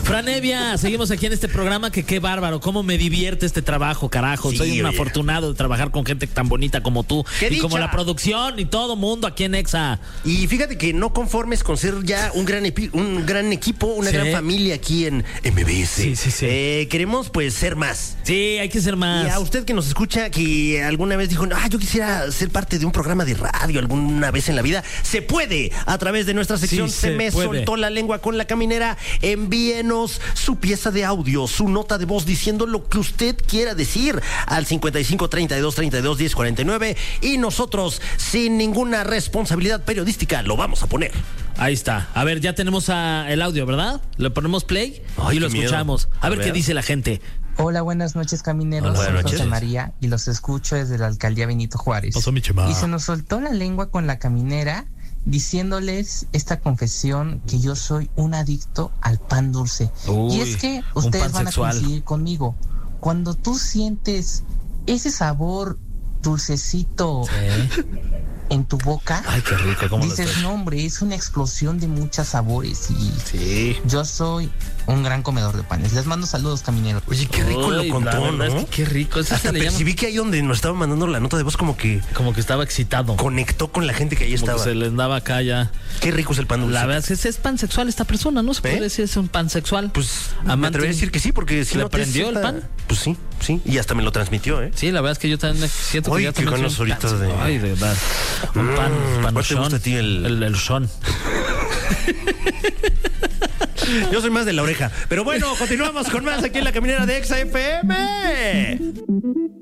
Fran Evia, seguimos aquí en este programa que qué bárbaro, cómo me divierte este trabajo, carajo. Sí, soy un oye. afortunado de trabajar con gente tan bonita como tú. ¡Qué Y dicha! como la producción y todo mundo aquí en Exa. Y fíjate que no conformes con ser ya un gran equipo, una Sí. gran familia aquí en MBS. Sí. Queremos pues ser más. Sí, hay que ser más. Y a usted que nos escucha, que alguna vez dijo, yo quisiera ser parte de un programa de radio alguna vez en la vida, se puede a través de nuestra sección Sí, Se se me puede. soltó la lengua con la caminera. Envíenos su pieza de audio, su nota de voz diciendo lo que usted quiera decir al 55 32 32 10 49 y nosotros sin ninguna responsabilidad periodística lo vamos a poner. Ahí está. A ver, ya tenemos el audio, ¿verdad? Le ponemos play Ay, y lo qué miedo. escuchamos. A A ver qué ver. dice la gente. Hola, buenas noches, camineros. Hola, buenas Soy José noches. María y los escucho desde la alcaldía Benito Juárez. Pasó, mi chema. Y se nos soltó la lengua con la caminera diciéndoles esta confesión que yo soy un adicto al pan dulce. Uy, y es que un ustedes pan van sexual. a coincidir conmigo. Cuando tú sientes ese sabor dulcecito en tu boca, Ay, qué rico. ¿Cómo lo dices, estoy? no, hombre, es una explosión de muchos sabores y Sí. yo soy un gran comedor de panes. Les mando saludos, camineros. Oye, qué rico Uy, lo contó, la verdad ¿no? es que qué rico. Eso Hasta se le llama percibí que ahí donde nos estaba mandando la nota de voz como que estaba excitado. conectó con la gente que ahí Como estaba. que se le andaba acá ya. Qué rico es el pan dulce. La verdad es que es pansexual esta persona, ¿no? Se puede decir es un pansexual. Pues me Amante. atrevería a decir que sí, porque si ¿Le no te prendió el sienta- pan? Pues sí. Y hasta me lo transmitió, ¿eh? Sí, la verdad es que yo también siento Ay, que ya qué también ganas soy un ahorita pan- de- Ay, de verdad. Un pan, ¿Cuál te panochón. gusta a ti El son. Yo soy más de la oreja. Pero bueno, continuamos con más aquí en la caminera de Exa FM.